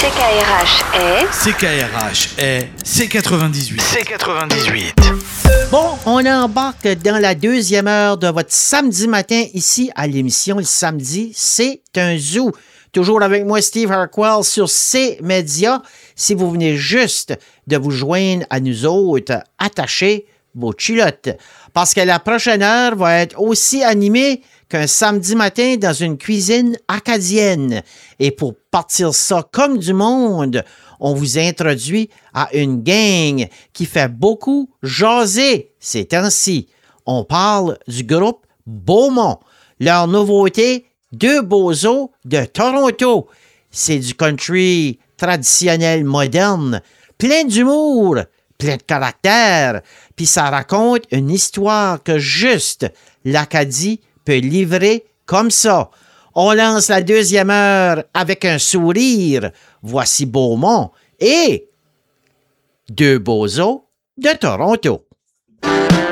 CKRH est C98. C98. Bon, on embarque dans la deuxième heure de votre samedi matin ici à l'émission Le Samedi, c'est un zoo. Toujours avec moi, Steve Harquell, sur C-Média. Si vous venez juste de vous joindre à nous autres, attachez vos culottes. Parce que la prochaine heure va être aussi animée qu'un samedi matin dans une cuisine acadienne. Et pour partir ça comme du monde, on vous introduit à une gang qui fait beaucoup jaser ces temps-ci. On parle du groupe Beaumont. Leur nouveauté, Deux Bozos de Toronto. C'est du country traditionnel moderne, plein d'humour, plein de caractère, puis ça raconte une histoire que juste l'Acadie peut livrer comme ça. On lance la deuxième heure avec un sourire. Voici Beaumont et Deux Bozos de Toronto.